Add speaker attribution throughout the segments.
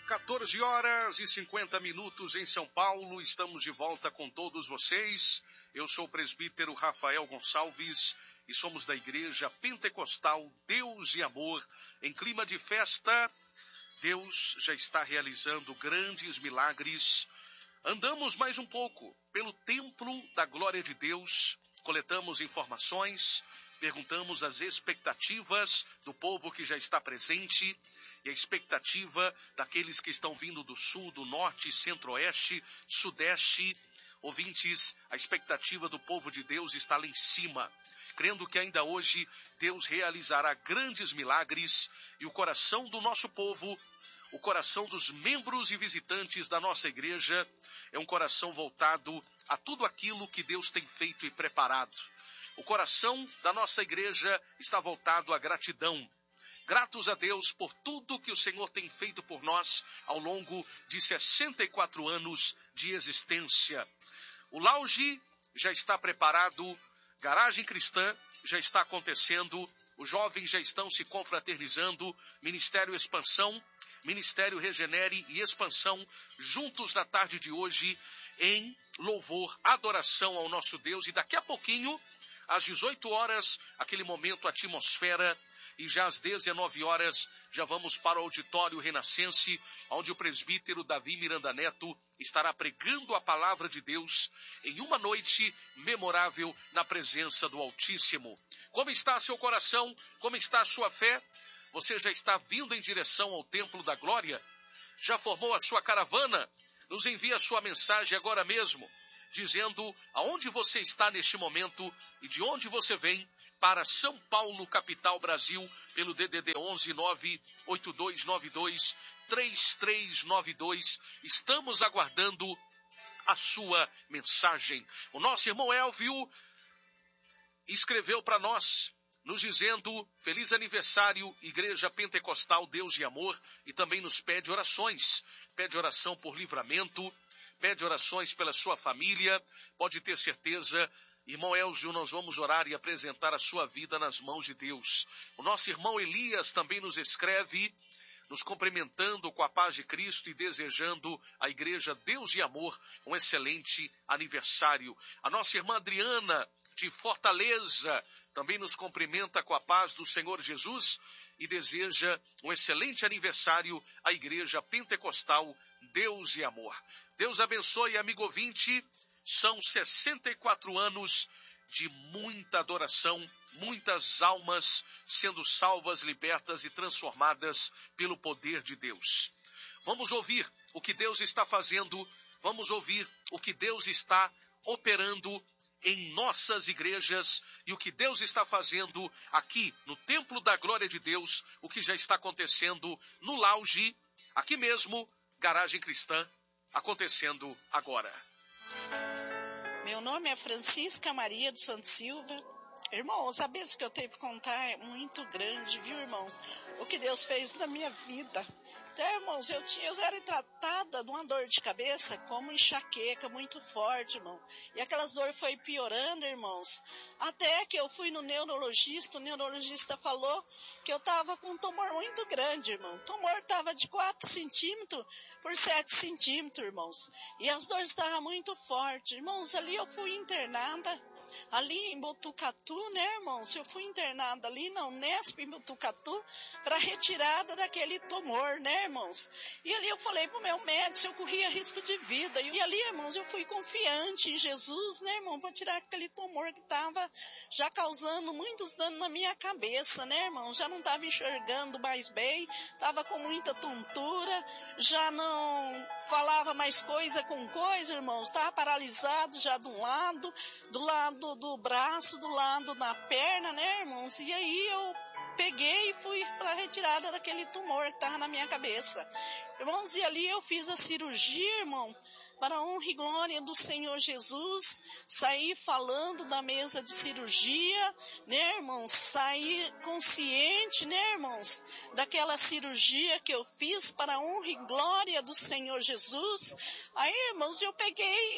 Speaker 1: 14h50 em São Paulo, estamos de volta com todos vocês. Eu sou o presbítero Rafael Gonçalves e somos da Igreja Pentecostal Deus e Amor. Em clima de festa, Deus já está realizando grandes milagres. Andamos mais um pouco pelo templo da glória de Deus, coletamos informações, perguntamos as expectativas do povo que já está presente e a expectativa daqueles que estão vindo do sul, do norte, centro-oeste, sudeste. Ouvintes, a expectativa do povo de Deus está lá em cima, crendo que ainda hoje Deus realizará grandes milagres e o coração do nosso povo, o coração dos membros e visitantes da nossa igreja é um coração voltado a tudo aquilo que Deus tem feito e preparado. O coração da nossa igreja está voltado à gratidão. Gratos a Deus por tudo que o Senhor tem feito por nós ao longo de 64 anos de existência. O lounge já está preparado, garagem cristã já está acontecendo, os jovens já estão se confraternizando, Ministério Expansão, Ministério Regenere e Expansão, juntos na tarde de hoje, em louvor, adoração ao nosso Deus. E daqui a pouquinho, às 18 horas, aquele momento, atmosfera, e já às 19 horas, já vamos para o auditório Renascense, onde o presbítero Davi Miranda Neto estará pregando a palavra de Deus em uma noite memorável na presença do Altíssimo. Como está seu coração? Como está a sua fé? Você já está vindo em direção ao Templo da Glória? Já formou a sua caravana? Nos envie a sua mensagem agora mesmo, dizendo aonde você está neste momento e de onde você vem para São Paulo, capital Brasil, pelo DDD 11 98292 3392. Estamos aguardando a sua mensagem. O nosso irmão Elvio escreveu para nós, nos dizendo feliz aniversário, Igreja Pentecostal Deus e Amor, e também nos pede orações. Pede oração por livramento, pede orações pela sua família. Pode ter certeza, irmão Elzio, nós vamos orar e apresentar a sua vida nas mãos de Deus. O nosso irmão Elias também nos escreve, nos cumprimentando com a paz de Cristo e desejando à Igreja Deus e Amor um excelente aniversário. A nossa irmã Adriana, de Fortaleza, também nos cumprimenta com a paz do Senhor Jesus e deseja um excelente aniversário à Igreja Pentecostal Deus e Amor. Deus abençoe, amigo ouvinte. São 64 anos de muita adoração, muitas almas sendo salvas, libertas e transformadas pelo poder de Deus. Vamos ouvir o que Deus está fazendo, vamos ouvir o que Deus está operando em nossas igrejas e o que Deus está fazendo aqui no Templo da Glória de Deus, o que já está acontecendo no lounge, aqui mesmo, Garagem Cristã, acontecendo agora.
Speaker 2: Meu nome é Francisca Maria dos Santos Silva. Irmãos, a bênção que eu tenho para contar é muito grande, viu, irmãos? O que Deus fez na minha vida. Então, irmãos, eu era tratada de uma dor de cabeça como enxaqueca muito forte, irmão. E aquelas dores foi piorando, irmãos. Até que eu fui no neurologista, o neurologista falou que eu estava com um tumor muito grande, irmão. O tumor estava de 4 centímetros por 7 centímetros, irmãos. E as dores estavam muito fortes. Irmãos, ali eu fui internada. Ali em Botucatu, né, irmãos? Eu fui internada ali na Unesp, em Botucatu, para retirada daquele tumor, né, irmãos? E ali eu falei pro meu médico se eu corria risco de vida. E ali, irmãos, eu fui confiante em Jesus, né, irmão? Para tirar aquele tumor que estava já causando muitos danos na minha cabeça, né, irmão? Já não estava enxergando mais bem, estava com muita tontura, já não falava mais coisa com coisa, irmãos. Estava paralisado já de um lado, do lado do braço, do lado da perna, né, irmãos? E aí eu peguei e fui para a retirada daquele tumor que estava na minha cabeça. Irmãos, e ali eu fiz a cirurgia, irmão, para a honra e glória do Senhor Jesus. Saí falando da mesa de cirurgia, né, irmãos? Saí consciente, né, irmãos? Daquela cirurgia que eu fiz para a honra e glória do Senhor Jesus. Aí, irmãos, eu peguei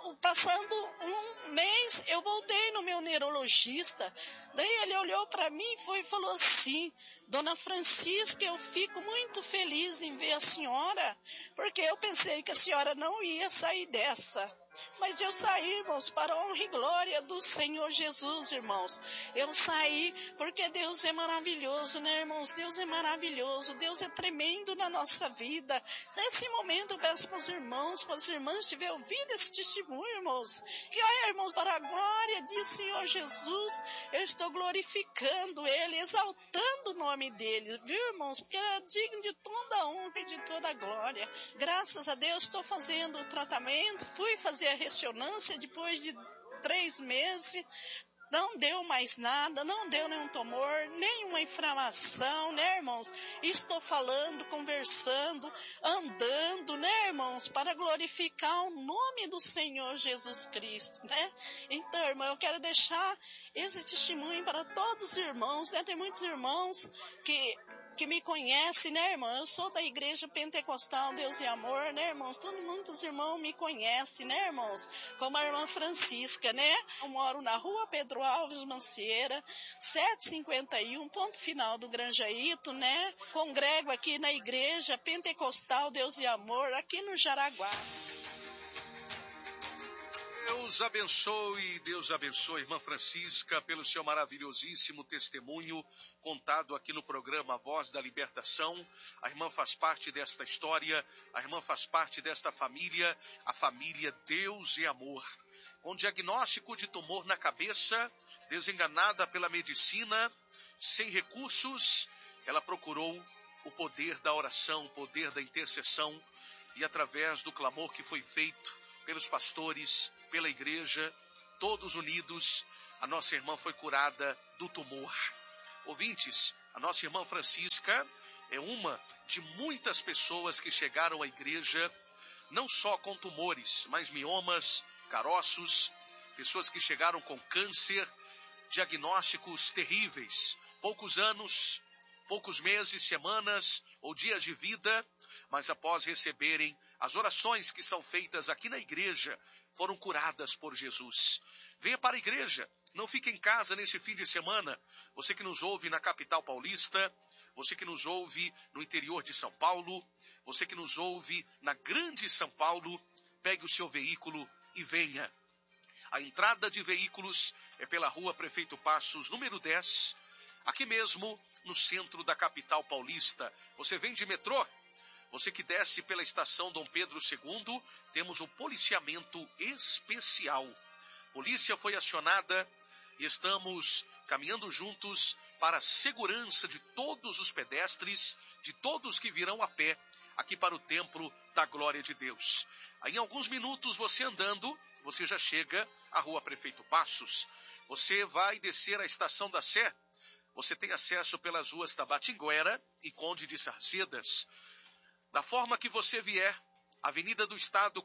Speaker 2: passando um mês, eu voltei no meu neurologista. Daí ele olhou para mim e falou assim: Dona Francisca, eu fico muito feliz em ver a senhora, porque eu pensei que a senhora não ia sair dessa. Mas eu saí, irmãos, para a honra e glória do Senhor Jesus, irmãos. Eu saí porque Deus é maravilhoso, né, irmãos? Deus é maravilhoso, Deus é tremendo na nossa vida. Nesse momento eu peço para os irmãos, para as irmãs tiverem ouvido esse testemunho, irmãos, que olha, irmãos, para a glória de Senhor Jesus, eu estou glorificando Ele, exaltando o nome dEle, viu, irmãos? Porque é digno de toda a honra e de toda a glória. Graças a Deus estou fazendo o tratamento, fui fazer a ressonância depois de 3 meses, não deu mais nada, não deu nenhum tumor, nenhuma inflamação, né, irmãos? Estou falando, conversando, andando, né, irmãos? Para glorificar o nome do Senhor Jesus Cristo, né? Então, irmão, eu quero deixar esse testemunho para todos os irmãos, né? Tem muitos irmãos que me conhece, né, irmão? Eu sou da Igreja Pentecostal Deus e Amor, né, irmãos? Muitos irmãos me conhecem, né, irmãos? Como a irmã Francisca, né? Eu moro na rua Pedro Alves Mancieira, 751, ponto final do Granjaíto, né? Congrego aqui na Igreja Pentecostal Deus e Amor, aqui no Jaraguá.
Speaker 1: Deus abençoe, irmã Francisca, pelo seu maravilhosíssimo testemunho contado aqui no programa Voz da Libertação. A irmã faz parte desta história, a irmã faz parte desta família, a família Deus e Amor. Com diagnóstico de tumor na cabeça, desenganada pela medicina, sem recursos, ela procurou o poder da oração, o poder da intercessão, e através do clamor que foi feito pelos pastores, pela igreja, todos unidos, a nossa irmã foi curada do tumor. Ouvintes, a nossa irmã Francisca é uma de muitas pessoas que chegaram à igreja, não só com tumores, mas miomas, caroços, pessoas que chegaram com câncer, diagnósticos terríveis, poucos anos, poucos meses, semanas ou dias de vida, mas após receberem as orações que são feitas aqui na igreja, foram curadas por Jesus. Venha para a igreja, não fique em casa nesse fim de semana. Você que nos ouve na capital paulista, você que nos ouve no interior de São Paulo, você que nos ouve na grande São Paulo, pegue o seu veículo e venha. A entrada de veículos é pela rua Prefeito Passos, número 10, aqui mesmo no centro da capital paulista. Você vem de metrô? Você que desce pela estação Dom Pedro II, temos um policiamento especial. Polícia foi acionada e estamos caminhando juntos para a segurança de todos os pedestres, de todos que virão a pé aqui para o Templo da Glória de Deus. Em alguns minutos, você andando, você já chega à rua Prefeito Passos. Você vai descer a Estação da Sé. Você tem acesso pelas ruas Tabatinguera e Conde de Sarcedas. Da forma que você vier, Avenida do Estado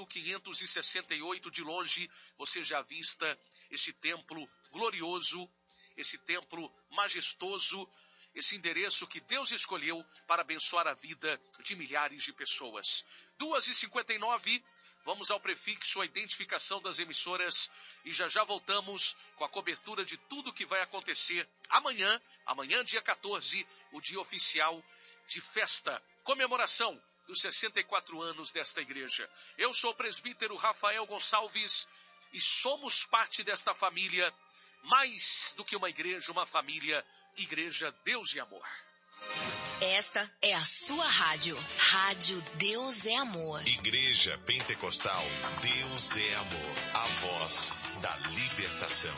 Speaker 1: 4.568, de longe, você já avista esse templo glorioso, esse templo majestoso, esse endereço que Deus escolheu para abençoar a vida de milhares de pessoas. 2h59, vamos ao prefixo, a identificação das emissoras, e já voltamos com a cobertura de tudo que vai acontecer amanhã, dia 14, o dia oficial de festa, comemoração dos 64 anos desta igreja. Eu sou o presbítero Rafael Gonçalves e somos parte desta família, mais do que uma igreja, uma família, Igreja Deus e Amor.
Speaker 3: Esta é a sua rádio, Rádio Deus é Amor.
Speaker 4: Igreja Pentecostal Deus é Amor, a voz da libertação.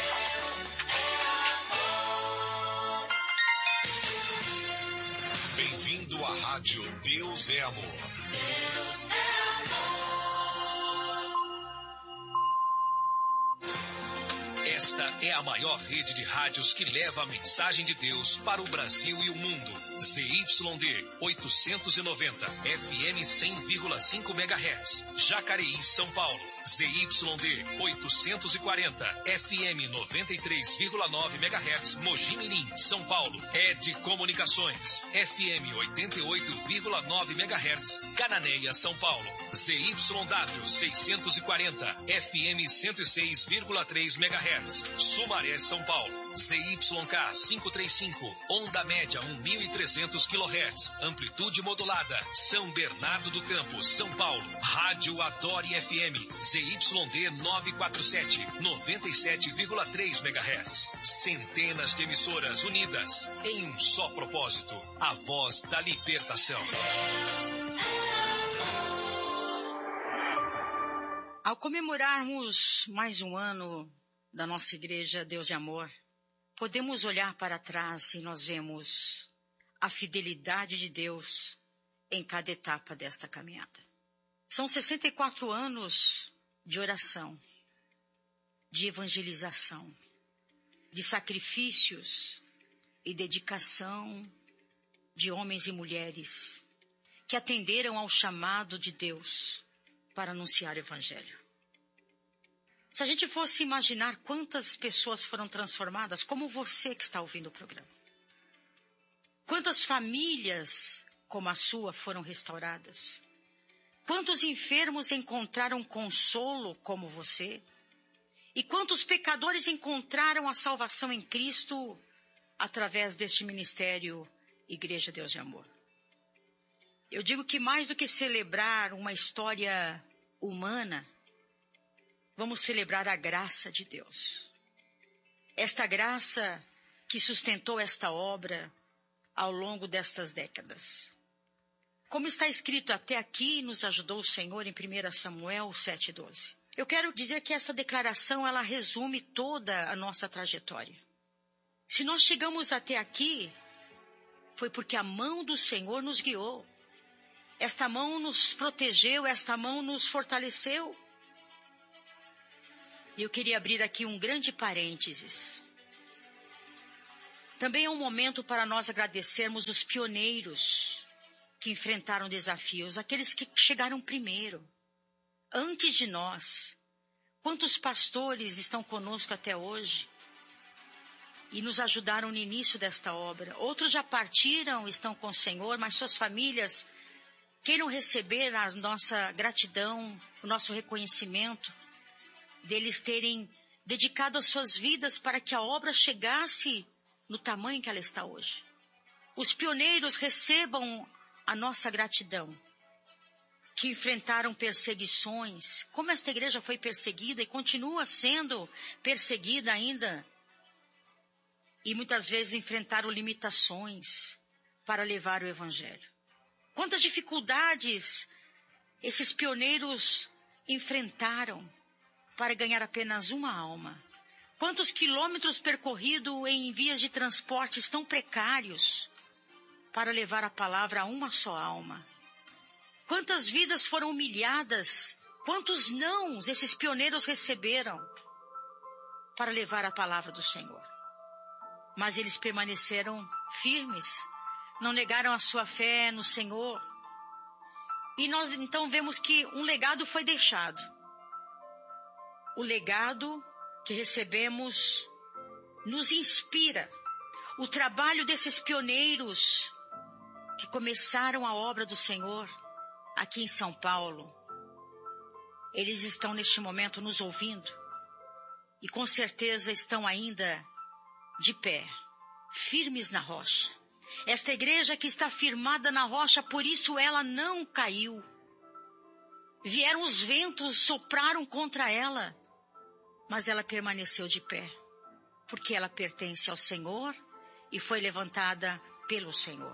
Speaker 4: Bem-vindo à Rádio Deus é Amor. Deus é amor.
Speaker 5: Esta é a maior rede de rádios que leva a mensagem de Deus para o Brasil e o mundo. ZYD 890, FM 100,5 MHz, Jacareí, São Paulo. ZYD 840, FM 93,9 MHz, Mogi Mirim, São Paulo. ED Comunicações, FM 88,9 MHz, Cananéia, São Paulo. ZYW 640, FM 106,3 MHz, Sumaré, São Paulo. ZYK 535, onda média 1.300 kHz, amplitude modulada, São Bernardo do Campo, São Paulo. Rádio Adore FM, ZYD 947, 97,3 MHz. Centenas de emissoras unidas em um só propósito, a voz da libertação.
Speaker 6: Ao comemorarmos mais um ano da nossa igreja Deus de Amor, podemos olhar para trás e nós vemos a fidelidade de Deus em cada etapa desta caminhada. São 64 anos de oração, de evangelização, de sacrifícios e dedicação de homens e mulheres que atenderam ao chamado de Deus para anunciar o Evangelho. Se a gente fosse imaginar quantas pessoas foram transformadas, como você que está ouvindo o programa. Quantas famílias como a sua foram restauradas. Quantos enfermos encontraram consolo como você. E quantos pecadores encontraram a salvação em Cristo através deste ministério Igreja Deus de Amor. Eu digo que mais do que celebrar uma história humana, vamos celebrar a graça de Deus. Esta graça que sustentou esta obra ao longo destas décadas. Como está escrito, até aqui nos ajudou o Senhor em 1 Samuel 7,12. Eu quero dizer que essa declaração, ela resume toda a nossa trajetória. Se nós chegamos até aqui, foi porque a mão do Senhor nos guiou. Esta mão nos protegeu, esta mão nos fortaleceu. E eu queria abrir aqui um grande parênteses. Também é um momento para nós agradecermos os pioneiros que enfrentaram desafios, aqueles que chegaram primeiro, antes de nós. Quantos pastores estão conosco até hoje e nos ajudaram no início desta obra? Outros já partiram, estão com o Senhor, mas suas famílias queiram receber a nossa gratidão, o nosso reconhecimento, deles terem dedicado as suas vidas para que a obra chegasse no tamanho que ela está hoje. Os pioneiros recebam a nossa gratidão, que enfrentaram perseguições, como esta igreja foi perseguida e continua sendo perseguida ainda, e muitas vezes enfrentaram limitações para levar o Evangelho. Quantas dificuldades esses pioneiros enfrentaram para ganhar apenas uma alma. Quantos quilômetros percorridos em vias de transportes tão precários para levar a palavra a uma só alma. Quantas vidas foram humilhadas, quantos nãos esses pioneiros receberam para levar a palavra do Senhor. Mas eles permaneceram firmes, não negaram a sua fé no Senhor. E nós então vemos que um legado foi deixado. O legado que recebemos nos inspira. O trabalho desses pioneiros que começaram a obra do Senhor aqui em São Paulo, eles estão neste momento nos ouvindo e com certeza estão ainda de pé, firmes na rocha. Esta igreja que está firmada na rocha, por isso ela não caiu. Vieram os ventos, sopraram contra ela, mas ela permaneceu de pé, porque ela pertence ao Senhor e foi levantada pelo Senhor.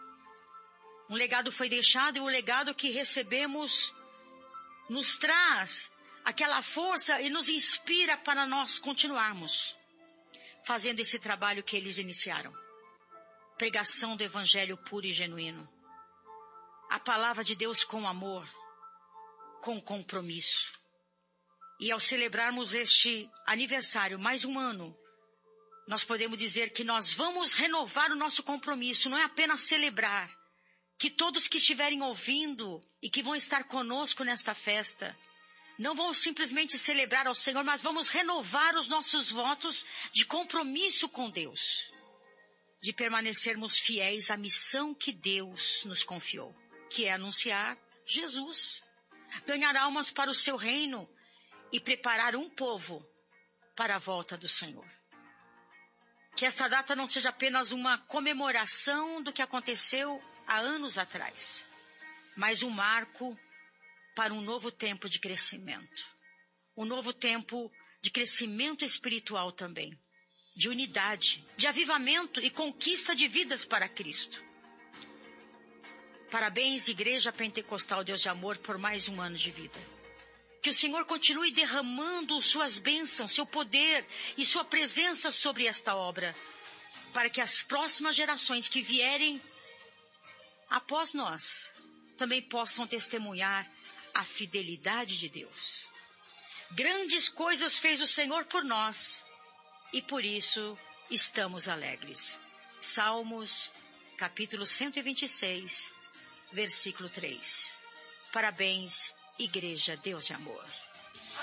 Speaker 6: Um legado foi deixado e o legado que recebemos nos traz aquela força e nos inspira para nós continuarmos fazendo esse trabalho que eles iniciaram. Pregação do Evangelho puro e genuíno. A palavra de Deus com amor, com compromisso. E ao celebrarmos este aniversário, mais um ano, nós podemos dizer que nós vamos renovar o nosso compromisso, não é apenas celebrar. Que todos que estiverem ouvindo e que vão estar conosco nesta festa, não vão simplesmente celebrar ao Senhor, mas vamos renovar os nossos votos de compromisso com Deus. De permanecermos fiéis à missão que Deus nos confiou, que é anunciar Jesus, ganhar almas para o seu reino e preparar um povo para a volta do Senhor. Que esta data não seja apenas uma comemoração do que aconteceu há anos atrás, mas um marco para um novo tempo de crescimento. Um novo tempo de crescimento espiritual também, de unidade, de avivamento e conquista de vidas para Cristo. Parabéns, Igreja Pentecostal Deus de Amor, por mais um ano de vida. Que o Senhor continue derramando suas bênçãos, seu poder e sua presença sobre esta obra, para que as próximas gerações que vierem após nós também possam testemunhar a fidelidade de Deus. Grandes coisas fez o Senhor por nós e por isso estamos alegres. Salmos, capítulo 126, versículo 3. Parabéns, Igreja Deus de Amor.